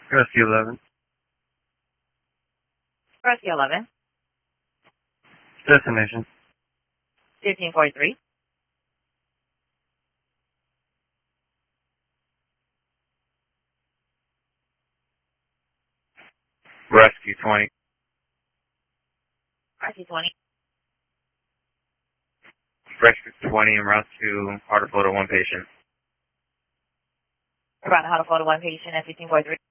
Rescue 11. Rescue 11. Destination. 1543. Rescue 20. Rescue 20. Rescue 20 en route to Heart of Florida 1 patient. Around the Heart of Florida 1 patient at 1543.